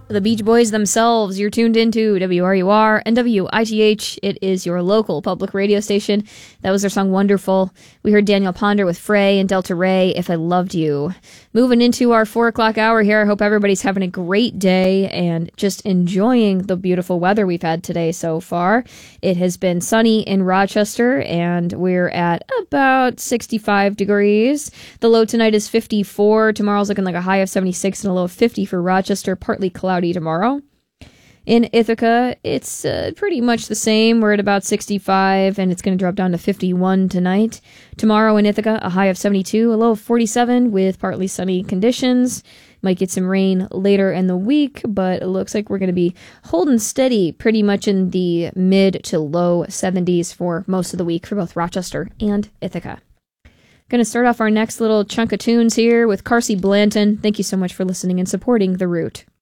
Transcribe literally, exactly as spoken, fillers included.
The Beach Boys themselves. You're tuned into W R U R and W I T H. It is your local public radio station. That was their song Wonderful. We heard Daniel Ponder with Frey and Delta Ray, If I Loved You. Moving into our four o'clock hour here. I hope everybody's having a great day and just enjoying the beautiful weather we've had today so far. It has been sunny in Rochester and we're at about sixty-five degrees. The low tonight is fifty-four. Tomorrow's looking like a high of seventy-six and a low of fifty for Rochester. Partly cloudy tomorrow. In Ithaca, it's uh, pretty much the same. We're at about sixty-five, and it's going to drop down to fifty-one tonight. Tomorrow in Ithaca, a high of seventy-two, a low of forty-seven, with partly sunny conditions. Might get some rain later in the week, but it looks like we're going to be holding steady pretty much in the mid to low seventies for most of the week for both Rochester and Ithaca. Going to start off our next little chunk of tunes here with Carsey Blanton. Thank you so much for listening and supporting The Root.